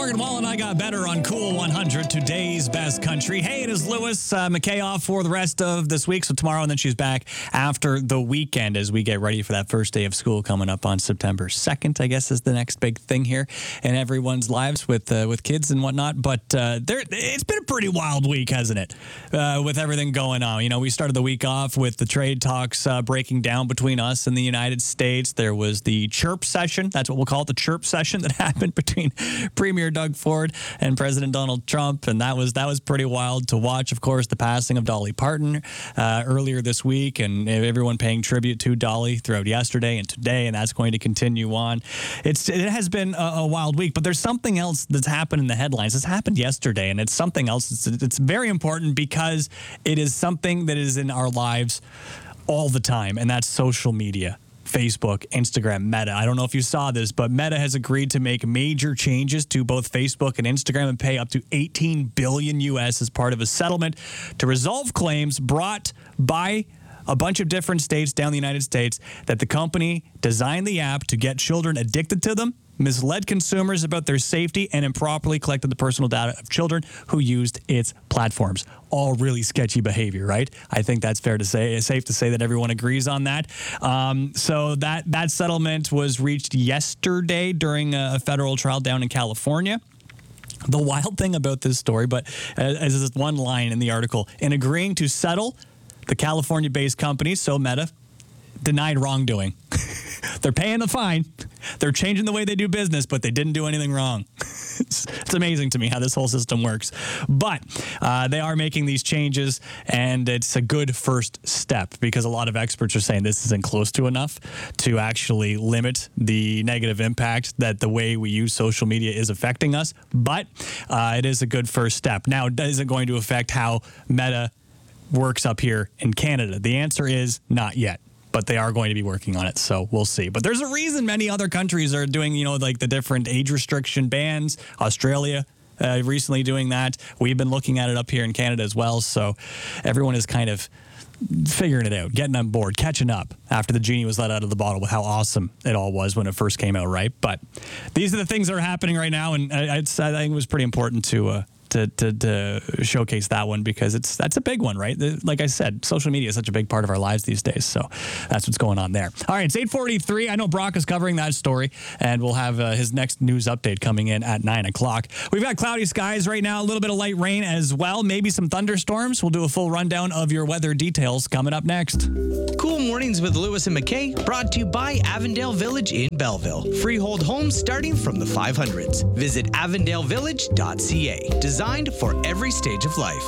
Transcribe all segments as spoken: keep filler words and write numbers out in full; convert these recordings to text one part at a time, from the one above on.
Morgan Wall and I got better on Cool one hundred, today's best country. Hey, it is Lewis uh, McKay off for the rest of this week, so tomorrow, and then she's back after the weekend as we get ready for that first day of school coming up on September second, I guess is the next big thing here in everyone's lives with uh, with kids and whatnot. But uh, there, it's been a pretty wild week, hasn't it, uh, with everything going on. You know, we started the week off with the trade talks uh, breaking down between us and the United States. There was the chirp session. That's what we'll call it, the chirp session that happened between Premier Doug Ford and President Donald Trump, and that was that was pretty wild to watch. Of course, the passing of Dolly Parton uh, earlier this week, and everyone paying tribute to Dolly throughout yesterday and today, and that's going to continue on. It's it has been a, a wild week, but there's something else that's happened in the headlines. This happened yesterday, and it's something else. It's, it's very important because it is something that is in our lives all the time, and that's social media. Facebook, Instagram, Meta. I don't know if you saw this, but Meta has agreed to make major changes to both Facebook and Instagram and pay up to eighteen billion U S as part of a settlement to resolve claims brought by a bunch of different states down the United States that the company designed the app to get children addicted to them, misled consumers about their safety, and improperly collected the personal data of children who used its platforms. All really sketchy behavior, right? I think that's fair to say. It's safe to say that everyone agrees on that. Um, so that, that settlement was reached yesterday during a federal trial down in California. The wild thing about this story, but as this one line in the article, in agreeing to settle, the California-based company, so Meta, denied wrongdoing. They're paying the fine. They're changing the way they do business, but they didn't do anything wrong. It's, it's amazing to me how this whole system works. But uh, they are making these changes, and it's a good first step because a lot of experts are saying this isn't close to enough to actually limit the negative impact that the way we use social media is affecting us. But uh, it is a good first step. Now, is it going to affect how Meta works up here in Canada? The answer is not yet. But they are going to be working on it, so we'll see. But there's a reason many other countries are doing, you know, like the different age restriction bans. Australia uh, recently doing that. We've been looking at it up here in Canada as well. So everyone is kind of figuring it out, getting on board, catching up after the genie was let out of the bottle with how awesome it all was when it first came out, right? But these are the things that are happening right now, and I, I'd, I think it was pretty important to uh, To, to, to showcase that one because it's that's a big one, right? Like I said, social media is such a big part of our lives these days, so that's what's going on there. All right, it's eight forty-three. I know Brock is covering that story, and we'll have uh, his next news update coming in at nine o'clock. We've got cloudy skies right now, a little bit of light rain as well, maybe some thunderstorms. We'll do a full rundown of your weather details coming up next. Cool Mornings with Lewis and McKay, brought to you by Avondale Village in Belleville. Freehold homes starting from the five hundreds. Visit avondale village dot c a. Designed for every stage of life.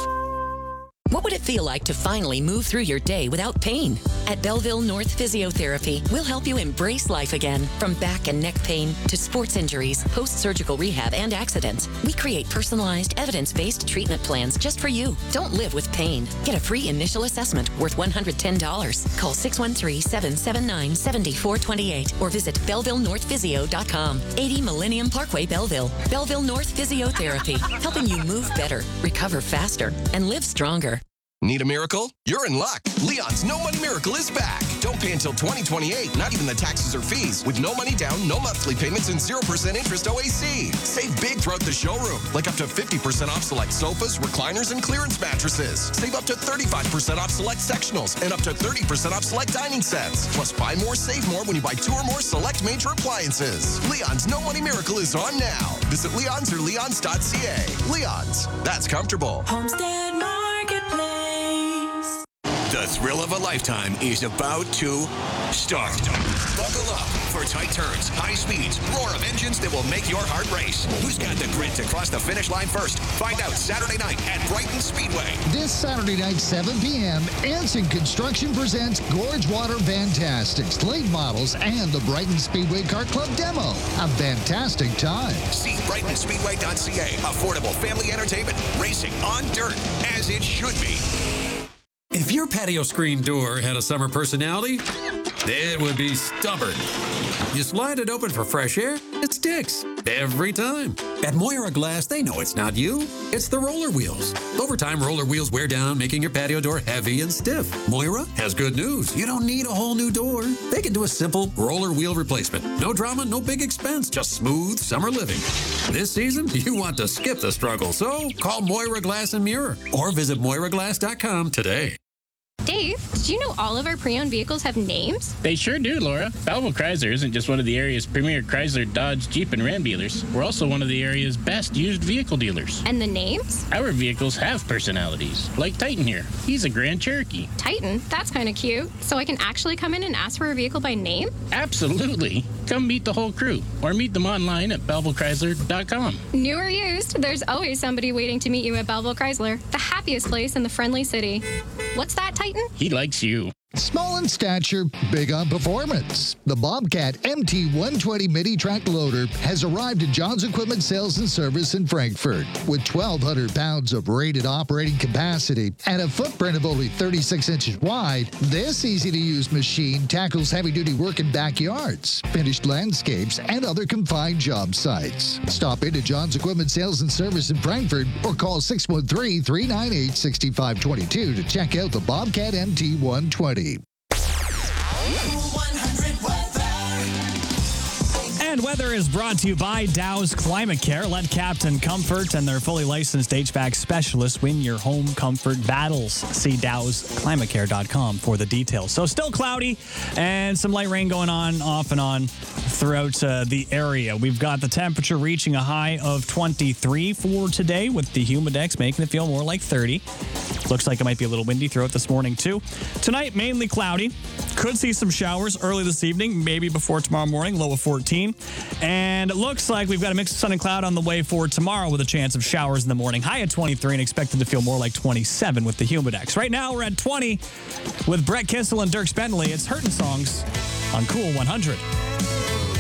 What would it feel like to finally move through your day without pain? At Belleville North Physiotherapy, we'll help you embrace life again. From back and neck pain to sports injuries, post-surgical rehab, and accidents, we create personalized, evidence-based treatment plans just for you. Don't live with pain. Get a free initial assessment worth one hundred ten dollars. Call six one three, seven seven nine, seven four two eight or visit belleville north physio dot com. eighty Millennium Parkway, Belleville. Belleville North Physiotherapy, helping you move better, recover faster, and live stronger. Need a miracle? You're in luck. Leon's No Money Miracle is back. Don't pay until twenty twenty-eight, not even the taxes or fees, with no money down, no monthly payments, and zero percent interest O A C. Save big throughout the showroom, like up to fifty percent off select sofas, recliners, and clearance mattresses. Save up to thirty-five percent off select sectionals, and up to thirty percent off select dining sets. Plus, buy more, save more when you buy two or more select major appliances. Leon's No Money Miracle is on now. Visit Leon's or leons dot c a. Leon's, that's comfortable. Homestead Marketplace. The thrill of a lifetime is about to start. Buckle up for tight turns, high speeds, roar of engines that will make your heart race. Who's got the grit to cross the finish line first? Find out Saturday night at Brighton Speedway. This Saturday night, seven p.m., Anson Construction presents Gorge Water Fantastics, late models, and the Brighton Speedway Kart Club demo. A fantastic time. See brighton speedway dot c a. Affordable family entertainment, racing on dirt, as it should be. If your patio screen door had a summer personality, It would be stubborn. You slide it open for fresh air, it sticks. Every time. At Moira Glass, they know it's not you. It's the roller wheels. Over time, roller wheels wear down, making your patio door heavy and stiff. Moira has good news. You don't need a whole new door. They can do a simple roller wheel replacement. No drama, no big expense, just smooth summer living. This season, you want to skip the struggle, so call Moira Glass and Mirror or visit Moira Glass dot com today. Dave, did you know all of our pre-owned vehicles have names? They sure do, Laura. Belleville Chrysler isn't just one of the area's premier Chrysler, Dodge, Jeep, and Ram dealers. We're also one of the area's best used vehicle dealers. And the names? Our vehicles have personalities, like Titan here. He's a Grand Cherokee. Titan? That's kind of cute. So I can actually come in and ask for a vehicle by name? Absolutely. Come meet the whole crew, or meet them online at Belleville Chrysler dot com. New or used, there's always somebody waiting to meet you at Belleville Chrysler, the happiest place in the friendly city. What's that, Titan? He likes you. Small in stature, big on performance. The Bobcat M T one twenty mini track loader has arrived at John's Equipment Sales and Service in Frankfort. With twelve hundred pounds of rated operating capacity and a footprint of only thirty-six inches wide, this easy-to-use machine tackles heavy-duty work in backyards, finished landscapes, and other confined job sites. Stop into John's Equipment Sales and Service in Frankfort or call six one three, three nine eight, six five two two to check out the Bobcat M T one twenty. And weather is brought to you by Dow's Climate Care. Let Captain Comfort and their fully licensed H V A C specialists win your home comfort battles. See Dows Climate Care dot com for the details. So still cloudy and some light rain going on off and on throughout uh, the area. We've got the temperature reaching a high of twenty-three for today with the Humidex making it feel more like thirty. Looks like it might be a little windy throughout this morning too. Tonight, mainly cloudy. Could see some showers early this evening, maybe before tomorrow morning, low of fourteen. And it looks like we've got a mix of sun and cloud on the way for tomorrow with a chance of showers in the morning. High at twenty-three and expected to feel more like twenty-seven with the Humidex. Right now, we're at twenty with Brett Kissel and Dierks Bentley. It's Hurtin' Songs on Cool one hundred.